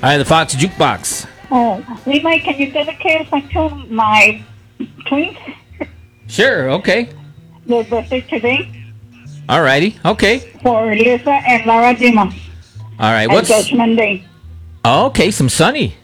right, the Fox Jukebox. Oh, Levi, can you dedicate a song to my twins? Sure, okay. Their birthday today All righty, okay. for Lisa and Laura Dima All right, and Judgment Day. Oh, okay, some Sunny.